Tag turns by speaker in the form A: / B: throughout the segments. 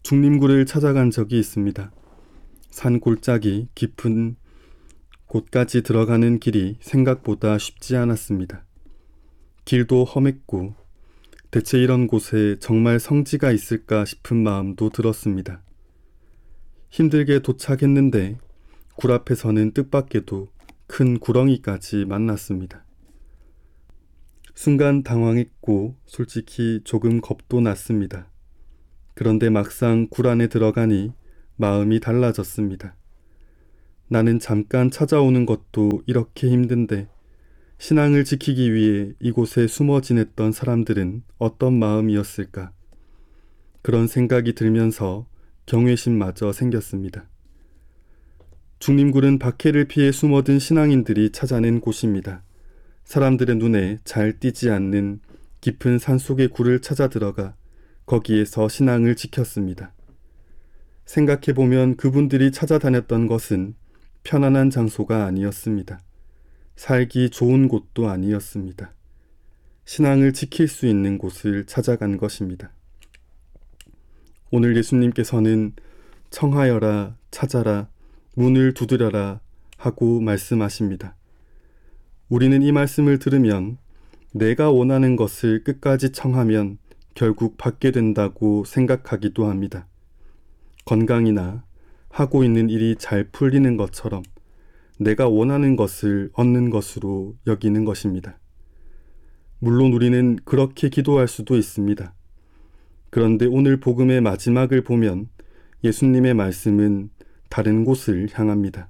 A: 중림구를 찾아간 적이 있습니다. 산 골짜기 깊은 곳까지 들어가는 길이 생각보다 쉽지 않았습니다. 길도 험했고 대체 이런 곳에 정말 성지가 있을까 싶은 마음도 들었습니다. 힘들게 도착했는데 굴 앞에서는 뜻밖에도 큰 구렁이까지 만났습니다. 순간 당황했고 솔직히 조금 겁도 났습니다. 그런데 막상 굴 안에 들어가니 마음이 달라졌습니다. 나는 잠깐 찾아오는 것도 이렇게 힘든데 신앙을 지키기 위해 이곳에 숨어 지냈던 사람들은 어떤 마음이었을까? 그런 생각이 들면서 경외심마저 생겼습니다. 중림굴은 박해를 피해 숨어든 신앙인들이 찾아낸 곳입니다. 사람들의 눈에 잘 띄지 않는 깊은 산속의 굴을 찾아 들어가 거기에서 신앙을 지켰습니다. 생각해보면 그분들이 찾아다녔던 것은 편안한 장소가 아니었습니다. 살기 좋은 곳도 아니었습니다. 신앙을 지킬 수 있는 곳을 찾아간 것입니다. 오늘 예수님께서는 청하여라, 찾아라, 문을 두드려라 하고 말씀하십니다. 우리는 이 말씀을 들으면 내가 원하는 것을 끝까지 청하면 결국 받게 된다고 생각하기도 합니다. 건강이나 하고 있는 일이 잘 풀리는 것처럼 내가 원하는 것을 얻는 것으로 여기는 것입니다. 물론 우리는 그렇게 기도할 수도 있습니다. 그런데 오늘 복음의 마지막을 보면 예수님의 말씀은 다른 곳을 향합니다.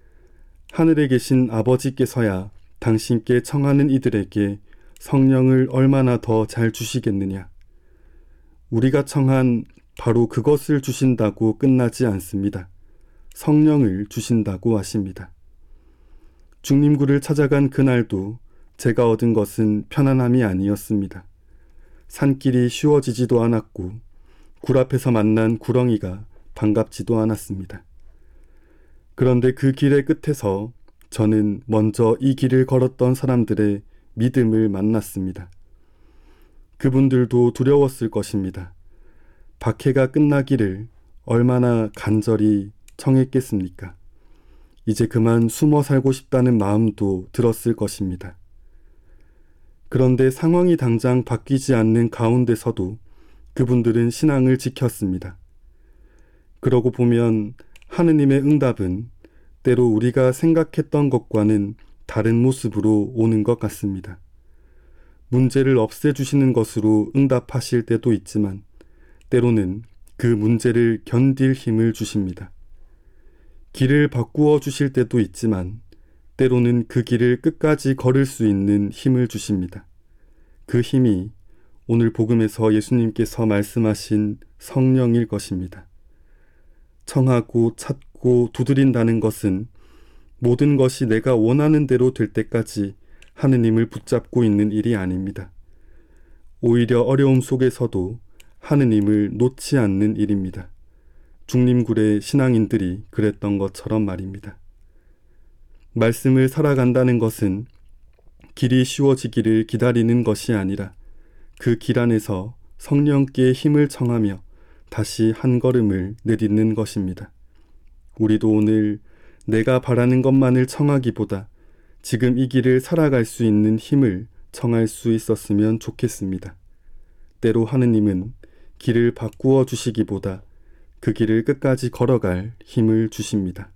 A: 하늘에 계신 아버지께서야 당신께 청하는 이들에게 성령을 얼마나 더 잘 주시겠느냐. 우리가 청한 바로 그것을 주신다고 끝나지 않습니다. 성령을 주신다고 하십니다. 중림구를 찾아간 그날도 제가 얻은 것은 편안함이 아니었습니다. 산길이 쉬워지지도 않았고 굴 앞에서 만난 구렁이가 반갑지도 않았습니다. 그런데 그 길의 끝에서 저는 먼저 이 길을 걸었던 사람들의 믿음을 만났습니다. 그분들도 두려웠을 것입니다. 박해가 끝나기를 얼마나 간절히 청했겠습니까? 이제 그만 숨어 살고 싶다는 마음도 들었을 것입니다. 그런데 상황이 당장 바뀌지 않는 가운데서도 그분들은 신앙을 지켰습니다. 그러고 보면 하느님의 응답은 때로 우리가 생각했던 것과는 다른 모습으로 오는 것 같습니다. 문제를 없애주시는 것으로 응답하실 때도 있지만 때로는 그 문제를 견딜 힘을 주십니다. 길을 바꾸어 주실 때도 있지만 때로는 그 길을 끝까지 걸을 수 있는 힘을 주십니다. 그 힘이 오늘 복음에서 예수님께서 말씀하신 성령일 것입니다. 청하고 찾고 두드린다는 것은 모든 것이 내가 원하는 대로 될 때까지 하느님을 붙잡고 있는 일이 아닙니다. 오히려 어려움 속에서도 하느님을 놓지 않는 일입니다. 중림굴의 신앙인들이 그랬던 것처럼 말입니다. 말씀을 살아간다는 것은 길이 쉬워지기를 기다리는 것이 아니라 그 길 안에서 성령께 힘을 청하며 다시 한 걸음을 내딛는 것입니다. 우리도 오늘 내가 바라는 것만을 청하기보다 지금 이 길을 살아갈 수 있는 힘을 청할 수 있었으면 좋겠습니다. 때로 하느님은 길을 바꾸어 주시기보다 그 길을 끝까지 걸어갈 힘을 주십니다.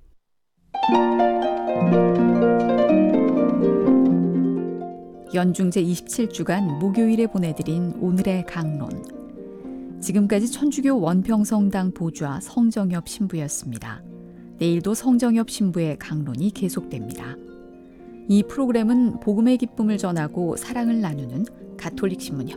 B: 연중 제27주간 목요일에 보내드린 오늘의 강론. 지금까지 천주교 원평성당 보좌 성정엽 신부였습니다. 내일도 성정엽 신부의 강론이 계속됩니다. 이 프로그램은 복음의 기쁨을 전하고 사랑을 나누는 가톨릭 신문